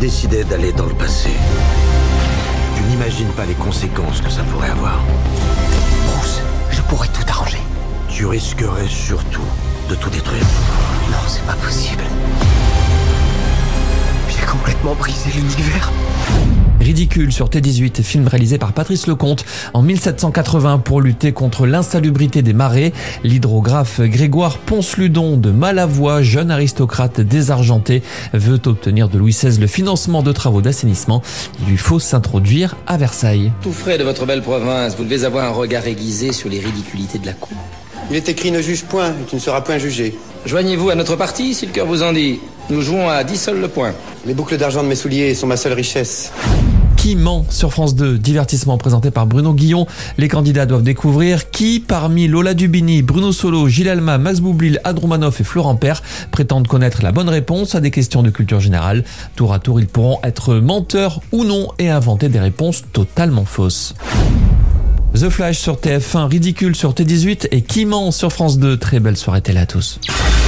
décidais d'aller dans le passé, tu n'imagines pas les conséquences que ça pourrait avoir. Bruce, je pourrais tout arranger. Tu risquerais surtout de tout détruire. Non, c'est pas possible. J'ai complètement brisé l'univers. Ridicule sur T18, film réalisé par Patrice Lecomte en 1780 pour lutter contre l'insalubrité des marais. L'hydrographe Grégoire Ponce-Ludon de Malavoie, jeune aristocrate désargenté, veut obtenir de Louis XVI le financement de travaux d'assainissement. Il lui faut s'introduire à Versailles. Tout frais de votre belle province, vous devez avoir un regard aiguisé sur les ridiculités de la cour. Il est écrit « Ne juge point et tu ne seras point jugé ». Joignez-vous à notre parti si le cœur vous en dit. Nous jouons à 10 sols le point. Les boucles d'argent de mes souliers sont ma seule richesse. Qui ment sur France 2, divertissement présenté par Bruno Guillon. Les candidats doivent découvrir qui, parmi Lola Dubini, Bruno Solo, Gilles Alma, Max Boublil, Adrien Manoff et Florent Père, prétendent connaître la bonne réponse à des questions de culture générale. Tour à tour, ils pourront être menteurs ou non et inventer des réponses totalement fausses. The Flash sur TF1, Ridicule sur T18 et Qui ment sur France 2. Très belle soirée télé à tous.